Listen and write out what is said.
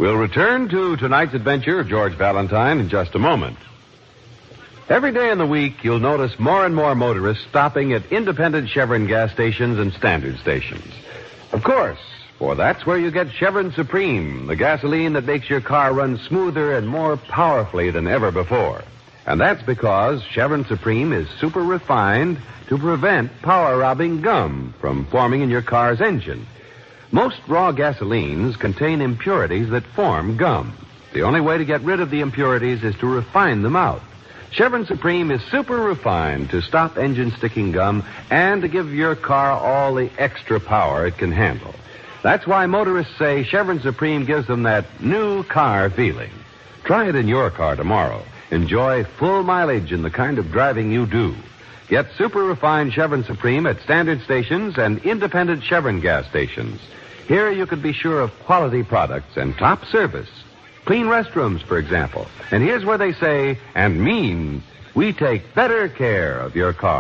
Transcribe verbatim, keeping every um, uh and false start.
We'll return to tonight's adventure of George Valentine in just a moment. Every day in the week, you'll notice more and more motorists stopping at independent Chevron gas stations and standard stations. Of course, for that's where you get Chevron Supreme, the gasoline that makes your car run smoother and more powerfully than ever before. And that's because Chevron Supreme is super refined to prevent power-robbing gum from forming in your car's engine. Most raw gasolines contain impurities that form gum. The only way to get rid of the impurities is to refine them out. Chevron Supreme is super refined to stop engine-sticking gum and to give your car all the extra power it can handle. That's why motorists say Chevron Supreme gives them that new car feeling. Try it in your car tomorrow. Enjoy full mileage in the kind of driving you do. Get super refined Chevron Supreme at standard stations and independent Chevron gas stations. Here you can be sure of quality products and top service. Clean restrooms, for example. And here's where they say, and mean, we take better care of your car.